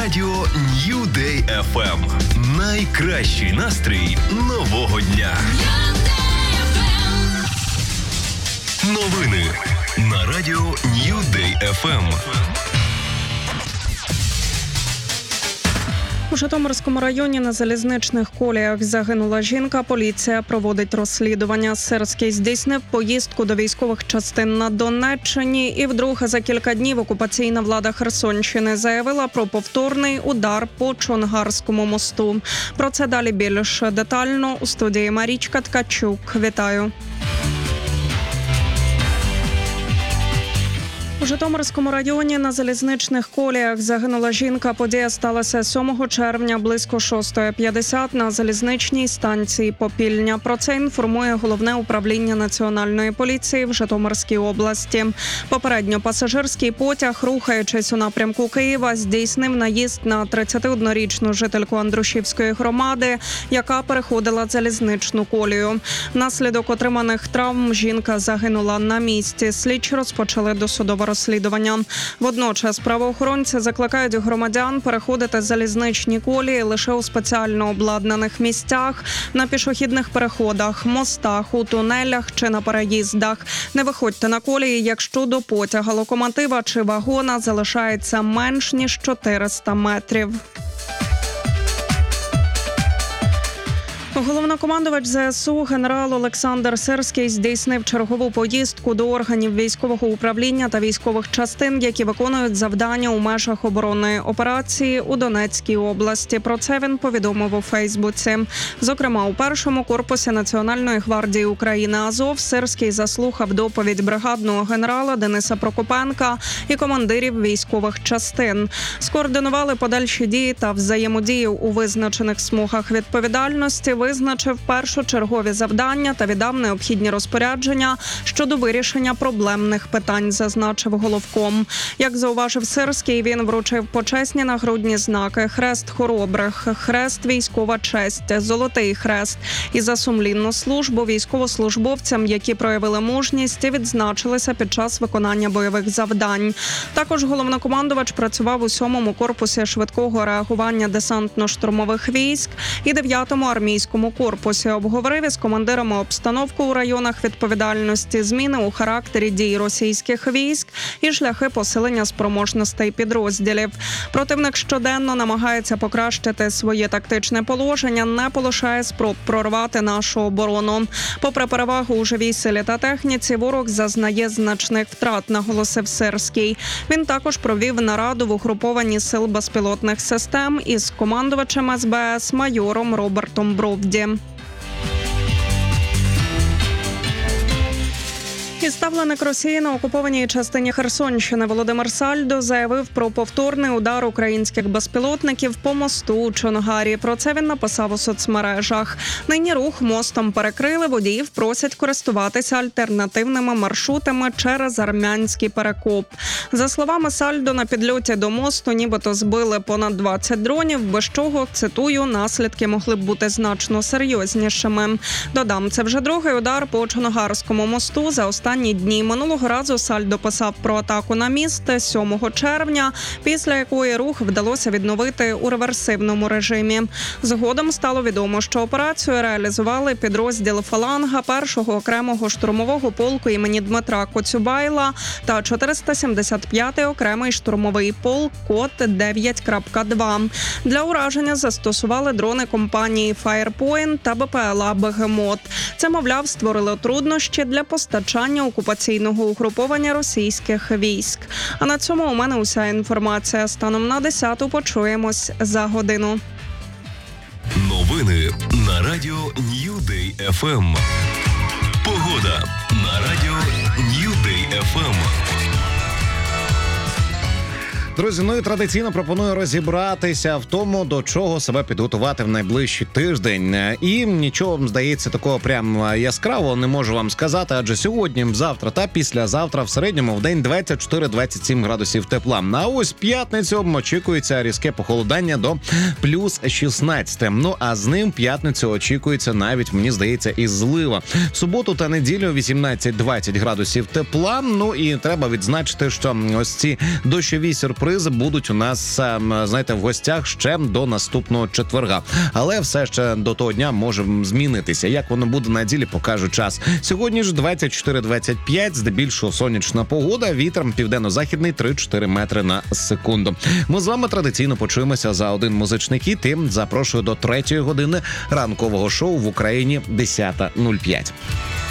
Радіо New Day FM. Найкращий настрій нового дня. Новини на Радіо New Day FM. У Житомирському районі на залізничних коліях загинула жінка. Поліція проводить розслідування. Сирський здійснив поїздку до військових частин на Донеччині. І вдруге за кілька днів окупаційна влада Херсонщини заявила про повторний удар по Чонгарському мосту. Про це далі більш детально у студії Марічка Ткачук. Вітаю. У Житомирському районі на залізничних коліях загинула жінка. Подія сталася 7 червня близько 6:50 на залізничній станції Попільня. Про це інформує Головне управління Національної поліції в Житомирській області. Попередньо пасажирський потяг, рухаючись у напрямку Києва, здійснив наїзд на 31-річну жительку Андрушівської громади, яка переходила залізничну колію. Внаслідок отриманих травм жінка загинула на місці. Слідчі розпочали досудове розслідування. Водночас правоохоронці закликають громадян переходити залізничні колії лише у спеціально обладнаних місцях, на пішохідних переходах, мостах, у тунелях чи на переїздах. Не виходьте на колії, якщо до потяга, локомотива чи вагона залишається менш ніж 400 метрів. Головнокомандувач ЗСУ генерал Олександр Сирський здійснив чергову поїздку до органів військового управління та військових частин, які виконують завдання у межах оборонної операції у Донецькій області. Про це він повідомив у Фейсбуці. Зокрема, у першому корпусі Національної гвардії України «Азов» Сирський заслухав доповідь бригадного генерала Дениса Прокопенка і командирів військових частин. Скоординували подальші дії та взаємодію у визначених смугах відповідальності, визначив першочергові завдання та віддав необхідні розпорядження щодо вирішення проблемних питань, зазначив головком. Як зауважив Сирський, він вручив почесні нагрудні знаки «Хрест хоробрих», «Хрест військова честь», «Золотий хрест» і за сумлінну службу військовослужбовцям, які проявили мужність і відзначилися під час виконання бойових завдань. Також головнокомандувач працював у 7-му корпусі швидкого реагування десантно-штурмових військ і 9-му армійському корпусі. Обговорив із командирами обстановку у районах відповідальності, зміни у характері дій російських військ і шляхи посилення спроможностей підрозділів. Противник щоденно намагається покращити своє тактичне положення, не полишає спроб прорвати нашу оборону. Попри перевагу у живій силі та техніці, ворог зазнає значних втрат, наголосив Сирський. Він також провів нараду в угрупованні сил безпілотних систем із командувачем СБС майором Робертом Бровді. І ставленик Росії на окупованій частині Херсонщини Володимир Сальдо заявив про повторний удар українських безпілотників по мосту у Чонгарі. Про це він написав у соцмережах. Нині рух мостом перекрили, водіїв просять користуватися альтернативними маршрутами через Армянський перекоп. За словами Сальдо, на підльоті до мосту нібито збили понад 20 дронів, без чого, цитую, наслідки могли б бути значно серйознішими. Додам, це вже другий удар по Чонгарському мосту за останні дні. Минулого разу Сальдо писав про атаку на міст 7 червня, після якої рух вдалося відновити у реверсивному режимі. Згодом стало відомо, що операцію реалізували підрозділ «Фаланга» 1-го окремого штурмового полку імені Дмитра Коцюбайла та 475-й окремий штурмовий полк «Кот 9.2». Для ураження застосували дрони компанії «Firepoint» та БПЛА «Бегемот». Це, мовляв, створило труднощі для постачання окупаційного угруповання російських військ. А на цьому у мене уся інформація. Станом на 10-ту почуємось за годину. Новини на Радіо New Day FM. Погода на Радіо New Day FM. Друзі, ну і традиційно пропоную розібратися в тому, до чого себе підготувати в найближчий тиждень. І нічого, здається, такого прям яскравого не можу вам сказати, адже сьогодні, завтра та післязавтра в середньому в день 24-27 градусів тепла. А ось п'ятницю очікується різке похолодання до плюс 16. Ну а з ним п'ятницю очікується навіть, мені здається, і злива. В суботу та неділю 18-20 градусів тепла. Ну і треба відзначити, що ось ці дощові сюрпризи сюрпризи будуть у нас, знаєте, в гостях ще до наступного четверга. Але все ще до того дня може змінитися. Як воно буде на ділі, покаже час. Сьогодні ж 24-25, здебільшого сонячна погода, вітер південно-західний 3-4 метри на секунду. Ми з вами традиційно почуємося за один музичний хіт і запрошую до 3-ї години ранкового шоу в Україні 10:05.